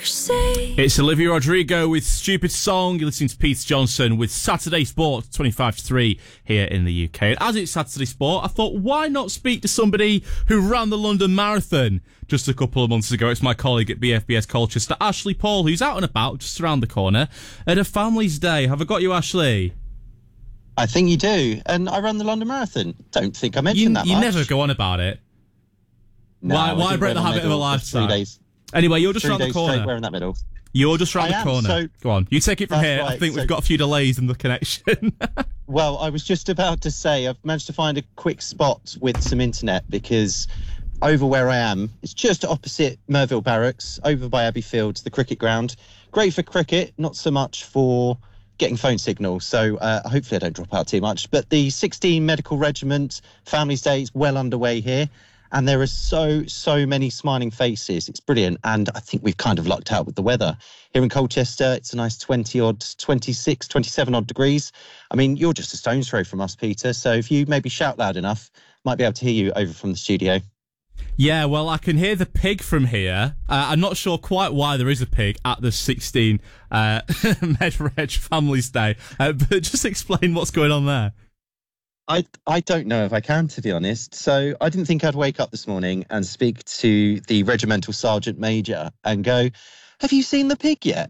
It's Olivia Rodrigo with Stupid Song. You're listening to Peter Johnson with Saturday Sport, 25-3 here in the UK. And as it's Saturday Sport, I thought, why not speak to somebody who ran the London Marathon just a couple of months ago? It's my colleague at BFBS Colchester, Ashley Paul, who's out and about just around the corner at a family's day. Have I got you, Ashley? I think you do. And I ran the London Marathon. Don't think I mentioned that much. You never go on about it. No, why break the habit of a lifetime? 3 days. Anyway, you're just 3 around the days corner. straight wearing that medal. You're just around the corner. So go on. You take it from here. right, I think we've got a few delays in the connection. Well, I was just about to say I've managed to find a quick spot with some internet because over where I am, it's just opposite Merville Barracks, over by Abbey Fields, the cricket ground. Great for cricket, not so much for getting phone signal. So hopefully I don't drop out too much. But the 16 Medical Regiment Families Day is well underway here. And there are so many smiling faces. It's brilliant. And I think we've kind of lucked out with the weather. Here in Colchester, it's a nice 26, 27 odd degrees. I mean, you're just a stone's throw from us, Peter. So if you maybe shout loud enough, might be able to hear you over from the studio. Yeah, well, I can hear the pig from here. I'm not sure quite why there is a pig at the 16 MedReg Families Day. But just explain what's going on there. I don't know if I can, to be honest. So I didn't think I'd wake up this morning and speak to the regimental sergeant major and go, have you seen the pig yet?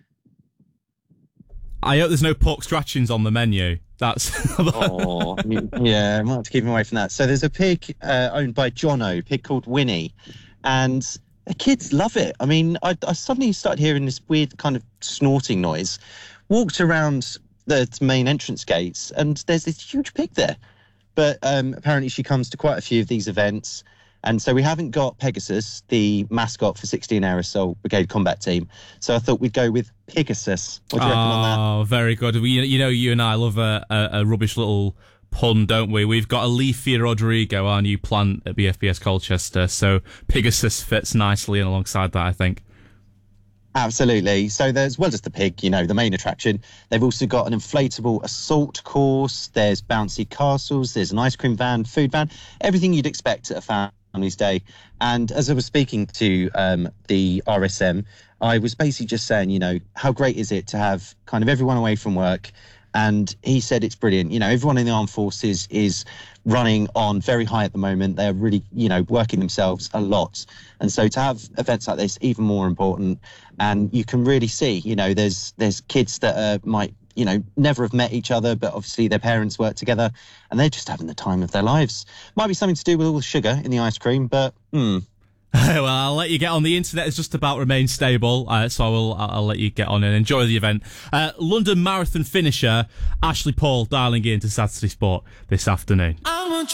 I hope there's no pork scratchings on the menu. That's yeah, I might have to keep him away from that. So there's a pig owned by Jono, a pig called Winnie, and the kids love it. I mean, I suddenly started hearing this weird kind of snorting noise, walked around the main entrance gates, and there's this huge pig there. But apparently she comes to quite a few of these events. And so we haven't got Pegasus, the mascot for 16 Air Assault Brigade Combat Team. So I thought we'd go with Pegasus. What do you reckon on that? Oh, very good. You know, you and I love a rubbish little pun, don't we? We've got Olivia Rodrigo, our new plant at BFBS Colchester. So Pegasus fits nicely in alongside that, I think. Absolutely. So there's, well, just the pig, you know, the main attraction. They've also got an inflatable assault course. There's bouncy castles. There's an ice cream van, food van, everything you'd expect at a Family's Day. And as I was speaking to the RSM, I was basically just saying, you know, how great is it to have kind of everyone away from work? And he said it's brilliant. You know, everyone in the armed forces is running on very high at the moment. They're really, you know, working themselves a lot. And so to have events like this, even more important. And you can really see, you know, there's kids that might, you know, never have met each other, but obviously their parents work together and they're just having the time of their lives. Might be something to do with all the sugar in the ice cream, but Well, I'll let you get on. The internet has just about remained stable, so I'll let you get on and enjoy the event. London Marathon finisher Ashley Paul dialing in to Saturday Sport this afternoon.